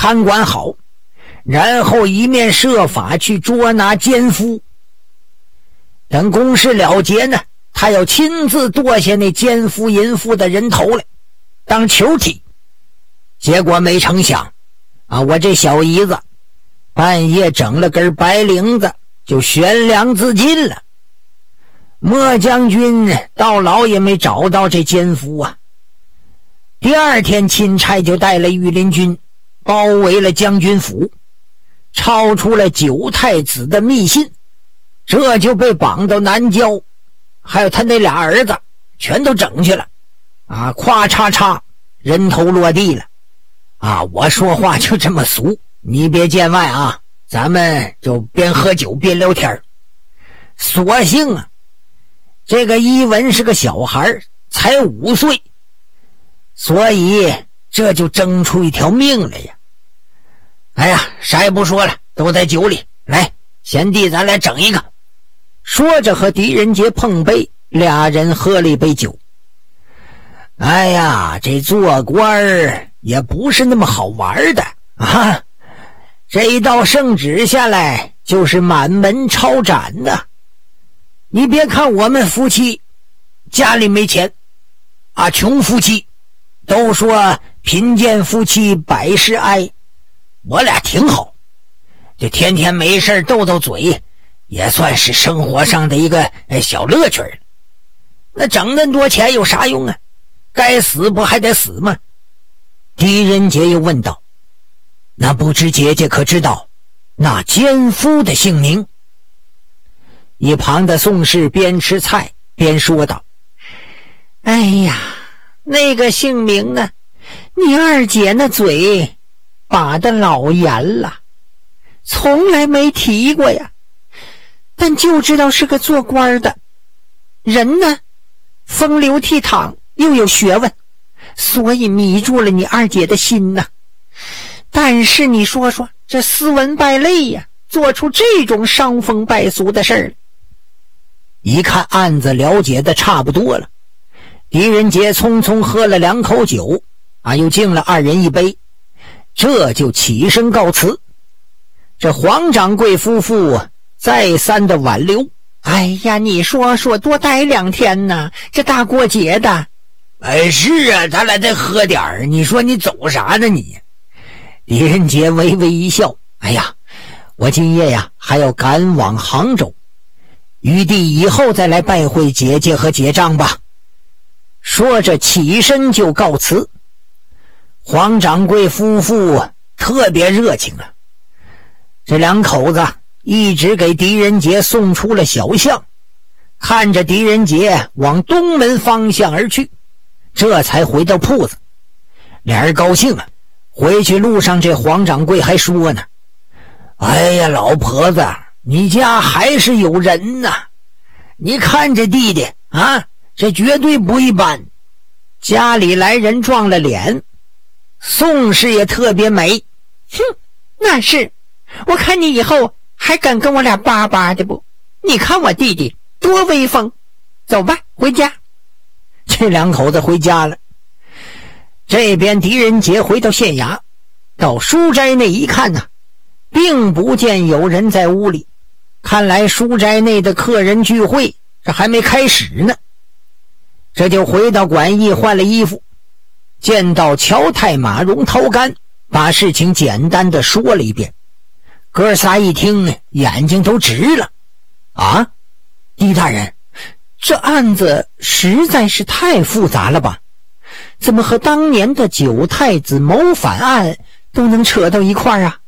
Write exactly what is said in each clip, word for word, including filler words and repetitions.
看管好，然后一面设法去捉拿奸夫。等公事了结呢，他要亲自剁下那奸夫淫妇的人头来当球踢。结果没成想啊，我这小姨子半夜整了根白绫子就悬梁自尽了。莫将军到老也没找到这奸夫啊。第二天钦差就带了御林军包围了将军府，抄出了九太子的密信，这就被绑到南郊，还有他那俩儿子全都整去了啊！咵嚓嚓，人头落地了啊！我说话就这么俗，你别见外啊，咱们就边喝酒边聊天。所幸啊，这个伊文是个小孩，才五岁，所以这就争出一条命来呀。哎呀，啥也不说了，都在酒里，来，贤弟咱来整一个。说着和狄仁杰碰杯，俩人喝了一杯酒。哎呀，这做官儿也不是那么好玩的啊！这一道圣旨下来就是满门抄斩的。你别看我们夫妻家里没钱啊，穷夫妻都说贫贱夫妻百事哀，我俩挺好，就天天没事斗斗嘴，也算是生活上的一个小乐趣了。那整那么多钱有啥用啊？该死不还得死吗？狄仁杰又问道：那不知姐姐可知道那奸夫的姓名？一旁的宋氏边吃菜边说道：哎呀，那个姓名呢，你二姐那嘴把得老严了，从来没提过呀，但就知道是个做官的人呢，风流倜傥又有学问，所以迷住了你二姐的心呐。但是你说说，这斯文败类呀，做出这种伤风败俗的事儿。一看案子了解的差不多了，狄仁杰匆匆喝了两口酒啊，又敬了二人一杯，这就起身告辞。这黄掌柜夫妇再三的挽留，哎呀，你说说多待两天呢，这大过节的。哎，是啊，咱俩再喝点儿，你说你走啥呢你？狄仁杰微微一笑，哎呀，我今夜呀还要赶往杭州，余弟以后再来拜会姐姐和结账吧。说着起身就告辞。黄掌柜夫妇特别热情啊，这两口子一直给狄仁杰送出了小巷，看着狄仁杰往东门方向而去，这才回到铺子。俩人高兴啊，回去路上这黄掌柜还说呢：哎呀，老婆子，你家还是有人呐，你看这弟弟啊，这绝对不一般。家里来人撞了脸，宋氏也特别美。哼，那是，我看你以后还敢跟我俩巴巴的不？你看我弟弟多威风。走吧，回家。这两口子回家了。这边狄仁杰回到县衙，到书斋内一看呢、啊，并不见有人在屋里，看来书斋内的客人聚会这还没开始呢。这就回到馆驿换了衣服，见到乔太马荣陶干，把事情简单的说了一遍。哥仨一听眼睛都直了。啊，狄大人，这案子实在是太复杂了吧？怎么和当年的九太子谋反案都能扯到一块儿啊？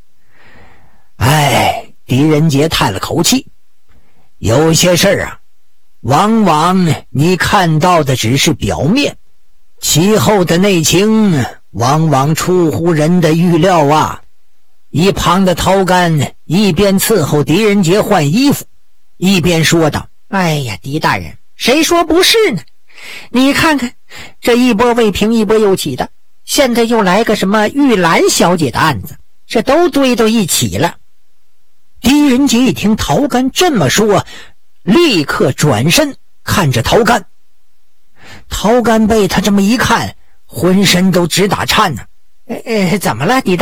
哎，狄仁杰叹了口气，有些事儿啊，往往你看到的只是表面，其后的内情往往出乎人的预料啊。一旁的陶干一边伺候狄仁杰换衣服，一边说道：哎呀，狄大人，谁说不是呢？你看看，这一波未平一波又起的，现在又来个什么玉兰小姐的案子，这都堆到一起了。狄仁杰一听陶干这么说，立刻转身看着陶干。陶干被他这么一看，浑身都直打颤呢、啊。哎哎，怎么了，狄大